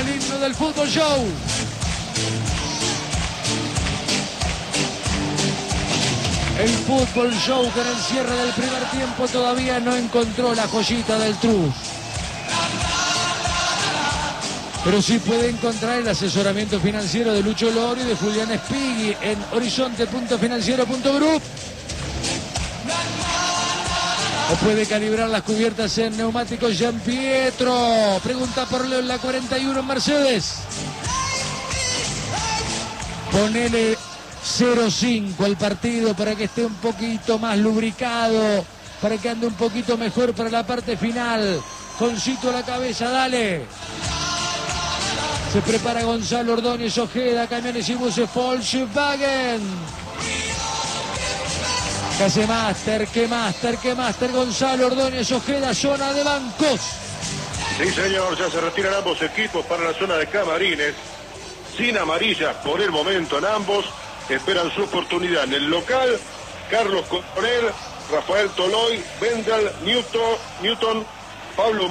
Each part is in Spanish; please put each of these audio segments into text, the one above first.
el himno del Fútbol Show. El Fútbol Show que en el cierre del primer tiempo todavía no encontró la joyita del Trus. Pero sí puede encontrar el asesoramiento financiero de Lucho Lori y de Julián Spighi en horizonte.financiero.group. O puede calibrar las cubiertas en neumáticos Gian Pietro. Pregunta por Leo en la 41 en Mercedes. Ponele 0-5 al partido para que esté un poquito más lubricado, para que ande un poquito mejor para la parte final. Concito a la cabeza, dale. Se prepara Gonzalo Ordóñez Ojeda, camiones y buses Volkswagen. Que hace máster, que máster, Gonzalo Ordóñez Ojeda, zona de bancos. Sí, señor, ya se retiran ambos equipos para la zona de camarines. Sin amarillas por el momento en ambos. Esperan su oportunidad en el local. Carlos Coronel, Rafael Toloy, Vendel, Newton, Pablo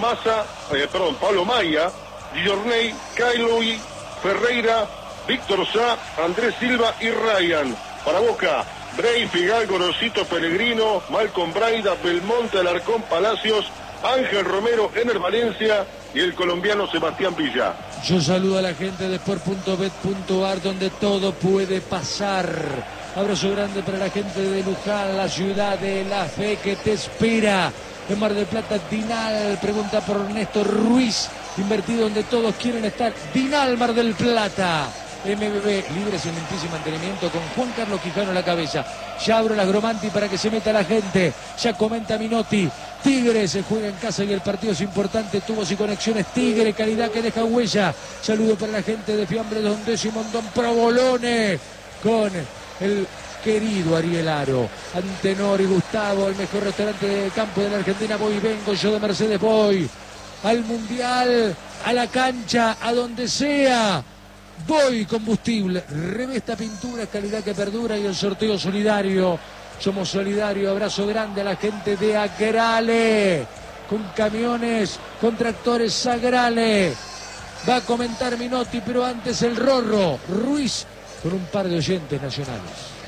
Maya, Giorney, Kailui, Ferreira, Víctor Sá, Andrés Silva y Ryan. Para Boca, Bray, Figal, Gorosito, Pellegrino, Malcolm Braida, Belmonte, Alarcón, Palacios, Ángel Romero, Ener Valencia y el colombiano Sebastián Villa. Yo saludo a la gente de sport.bet.ar, donde todo puede pasar. Abrazo grande para la gente de Luján, la ciudad de la fe que te espera. En Mar del Plata, Dinal, pregunta por Ernesto Ruiz, invertido donde todos quieren estar. Dinal, Mar del Plata. MBB, libre, sin limpieza y mantenimiento, con Juan Carlos Quijano a la cabeza. Ya abro las Gromanti para que se meta la gente. Ya comenta Minotti. Tigre se juega en casa y el partido es importante. Tubos y conexiones Tigre, calidad que deja huella. Saludo para la gente de Fiambre Dondes y Montón Provolone, con el querido Ariel Aro, Antenor y Gustavo, el mejor restaurante del campo de la Argentina. Voy y vengo, yo de Mercedes voy al Mundial, a la cancha, a donde sea. Voy combustible, Revesta Pinturas, calidad que perdura, y el sorteo solidario. Somos solidarios. Abrazo grande a la gente de Agrale, con camiones, con tractores Sagrale. Va a comentar Minotti, pero antes el Rorro Ruiz con un par de oyentes nacionales.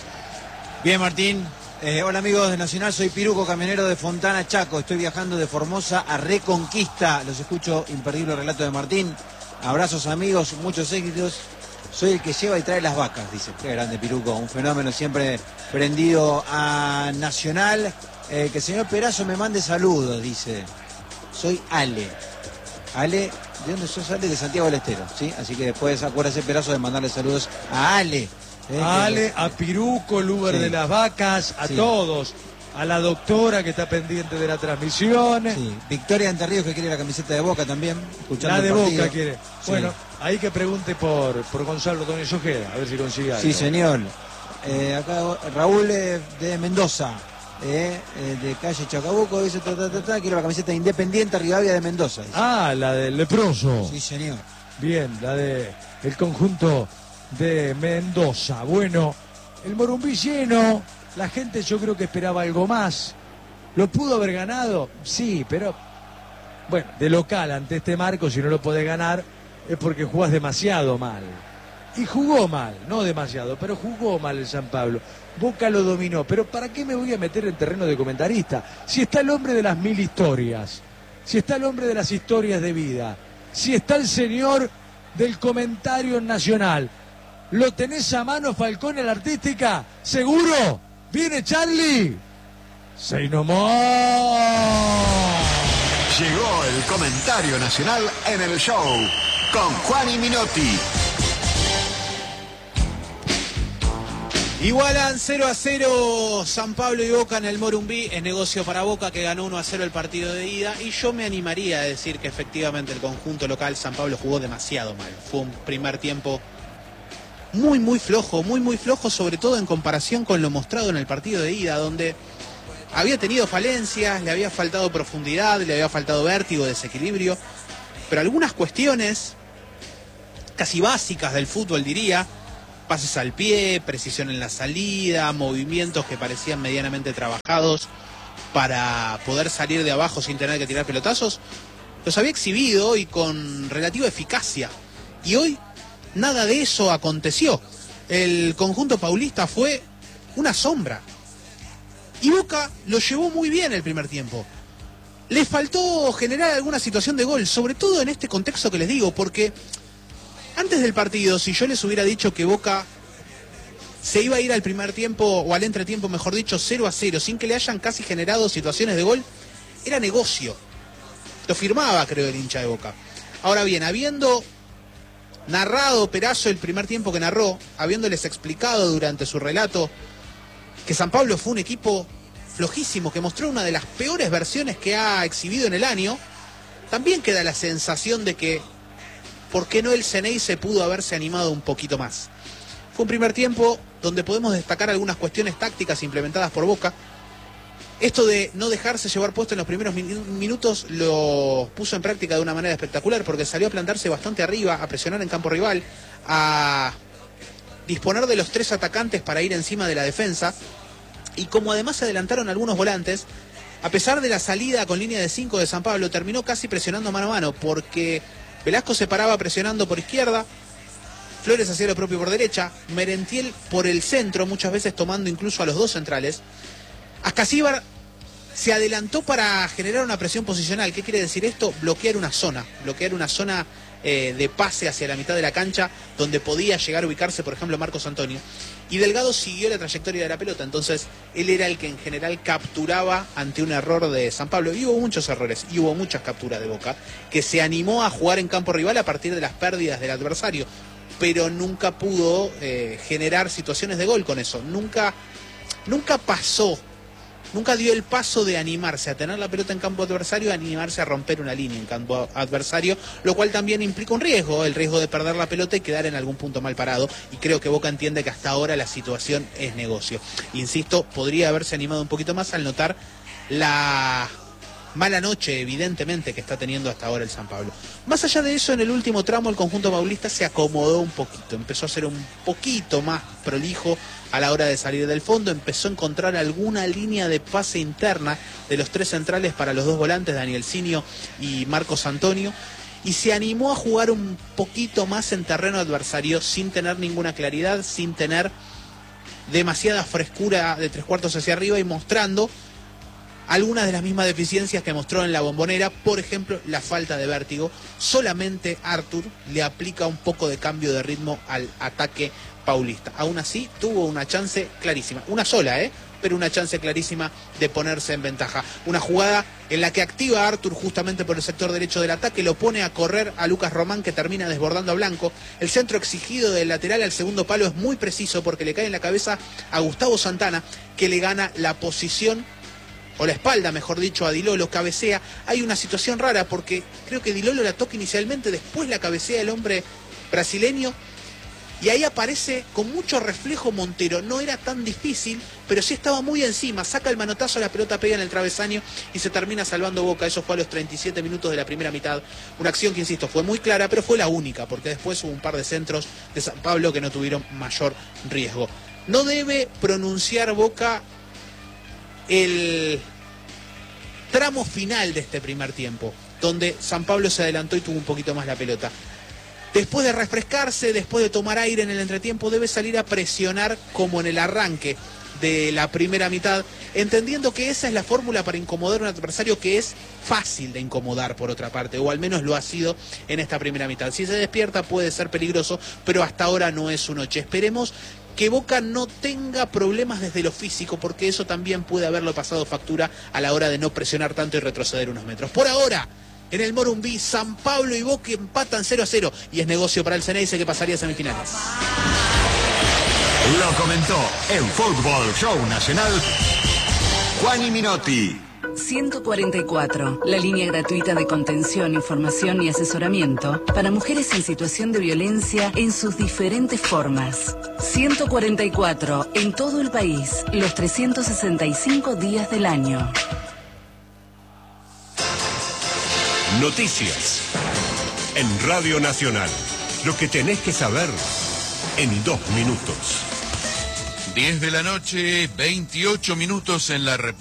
Bien, Martín. Hola amigos de Nacional, soy Piruco, camionero de Fontana, Chaco. Estoy viajando de Formosa a Reconquista. Los escucho, imperdible relato de Martín. Abrazos amigos, muchos éxitos. Soy el que lleva y trae las vacas, dice. Qué grande Piruco, un fenómeno, siempre prendido a Nacional. Que el señor Perazo me mande saludos, dice. Soy Ale. Ale, ¿de dónde sos, Ale? De Santiago del Estero, ¿sí? Así que después acuérdese Perazo de mandarle saludos a Ale. A Ale, a Piruco, el Uber de las vacas, a todos. A la doctora que está pendiente de la transmisión. Sí, Victoria Entre Ríos, que quiere la camiseta de Boca también. La de Boca quiere. Sí. Bueno, ahí que pregunte por Gonzalo Ordóñez Ojeda, a ver si consigue algo. Sí, señor. Acá Raúl de Mendoza, de calle Chacabuco, dice, quiero la camiseta de Independiente Rivadavia de Mendoza. Dice. Ah, la del leproso. Sí, señor. Bien, la de el conjunto de Mendoza. Bueno, el Morumbí lleno. La gente yo creo que esperaba algo más. ¿Lo pudo haber ganado? Sí, pero bueno, de local ante este marco, si no lo podés ganar, es porque jugás demasiado mal. Y jugó mal, no demasiado, pero jugó mal el San Pablo. Boca lo dominó, pero ¿para qué me voy a meter en terreno de comentarista? Si está el hombre de las 1000 historias, si está el hombre de las historias de vida, si está el señor del comentario nacional, ¿lo tenés a mano, Falcón, en la artística? ¿Seguro? ¿Viene Charlie? ¡Say no more! Llegó el comentario nacional en el show con Juan y Minotti. Igualan 0-0 San Pablo y Boca en el Morumbí. Es negocio para Boca, que ganó 1-0 el partido de ida. Y yo me animaría a decir que efectivamente el conjunto local San Pablo jugó demasiado mal. Fue un primer tiempo muy flojo, sobre todo en comparación con lo mostrado en el partido de ida, donde había tenido falencias, le había faltado profundidad, le había faltado vértigo, desequilibrio, pero algunas cuestiones casi básicas del fútbol, diría, pases al pie, precisión en la salida, movimientos que parecían medianamente trabajados para poder salir de abajo sin tener que tirar pelotazos, los había exhibido y con relativa eficacia. Y hoy nada de eso aconteció. El conjunto paulista fue una sombra. Y Boca lo llevó muy bien el primer tiempo. Le faltó generar alguna situación de gol, sobre todo en este contexto que les digo, porque antes del partido, si yo les hubiera dicho que Boca se iba a ir al primer tiempo, o al entretiempo, mejor dicho, 0-0, sin que le hayan casi generado situaciones de gol, era negocio. Lo firmaba, creo, el hincha de Boca. Ahora bien, habiendo narrado Perazo el primer tiempo que narró, habiéndoles explicado durante su relato que San Pablo fue un equipo flojísimo, que mostró una de las peores versiones que ha exhibido en el año, también queda la sensación de que, ¿por qué no el Ceney se pudo haberse animado un poquito más? Fue un primer tiempo donde podemos destacar algunas cuestiones tácticas implementadas por Boca. Esto de no dejarse llevar puesto en los primeros minutos lo puso en práctica de una manera espectacular, porque salió a plantarse bastante arriba, a presionar en campo rival, a disponer de los 3 atacantes para ir encima de la defensa. Y como además se adelantaron algunos volantes, a pesar de la salida con línea de 5 de San Pablo, terminó casi presionando mano a mano, porque Velasco se paraba presionando por izquierda, Flores hacía lo propio por derecha, Merentiel por el centro, muchas veces tomando incluso a los 2 centrales. Ascasíbar se adelantó para generar una presión posicional. ¿Qué quiere decir esto? Bloquear una zona de pase hacia la mitad de la cancha, donde podía llegar a ubicarse, por ejemplo, Marcos Antonio. Y Delgado siguió la trayectoria de la pelota, entonces él era el que en general capturaba ante un error de San Pablo. Y hubo muchos errores, y hubo muchas capturas de Boca, que se animó a jugar en campo rival a partir de las pérdidas del adversario, pero nunca pudo generar situaciones de gol con eso. Nunca pasó. Nunca dio el paso de animarse a tener la pelota en campo adversario, a animarse a romper una línea en campo adversario, lo cual también implica un riesgo, el riesgo de perder la pelota y quedar en algún punto mal parado, y creo que Boca entiende que hasta ahora la situación es negocio. Insisto, podría haberse animado un poquito más al notar la mala noche, evidentemente, que está teniendo hasta ahora el San Pablo. Más allá de eso, en el último tramo el conjunto paulista se acomodó un poquito, empezó a ser un poquito más prolijo a la hora de salir del fondo, empezó a encontrar alguna línea de pase interna de los 3 centrales para los 2 volantes, Daniel Sinio y Marcos Antonio, y se animó a jugar un poquito más en terreno adversario sin tener ninguna claridad, sin tener demasiada frescura de 3/4 hacia arriba, y mostrando algunas de las mismas deficiencias que mostró en la Bombonera, por ejemplo, la falta de vértigo. Solamente Artur le aplica un poco de cambio de ritmo al ataque paulista. Aún así, tuvo una chance clarísima, una sola, pero una chance clarísima de ponerse en ventaja. Una jugada en la que activa a Artur justamente por el sector derecho del ataque, lo pone a correr a Lucas Román, que termina desbordando a Blanco. El centro exigido del lateral al segundo palo es muy preciso, porque le cae en la cabeza a Gustavo Santana, que le gana la posición, o la espalda, mejor dicho, a Di Lolo, cabecea. Hay una situación rara, porque creo que Di Lolo la toca inicialmente, después la cabecea el hombre brasileño, y ahí aparece con mucho reflejo Montero. No era tan difícil, pero sí estaba muy encima, saca el manotazo, la pelota pega en el travesaño y se termina salvando Boca. Eso fue a los 37 minutos de la primera mitad. Una acción que, insisto, fue muy clara, pero fue la única, porque después hubo un par de centros de San Pablo que no tuvieron mayor riesgo. No debe pronunciar Boca el tramo final de este primer tiempo, donde San Pablo se adelantó y tuvo un poquito más la pelota. Después de refrescarse, después de tomar aire en el entretiempo, debe salir a presionar como en el arranque de la primera mitad, entendiendo que esa es la fórmula para incomodar a un adversario que es fácil de incomodar, por otra parte, o al menos lo ha sido en esta primera mitad. Si se despierta puede ser peligroso, pero hasta ahora no es su noche. Esperemos que Boca no tenga problemas desde lo físico, porque eso también puede haberlo pasado factura a la hora de no presionar tanto y retroceder unos metros. Por ahora, en el Morumbí, San Pablo y Boca empatan 0-0, y es negocio para el Ceneice, que pasaría a semifinales. Lo comentó en Fútbol Show Nacional Juani Minotti. 144, la línea gratuita de contención, información y asesoramiento para mujeres en situación de violencia en sus diferentes formas. 144, en todo el país, los 365 días del año. Noticias en Radio Nacional. Lo que tenés que saber en 2 minutos. 10 de la noche, 28 minutos en la República.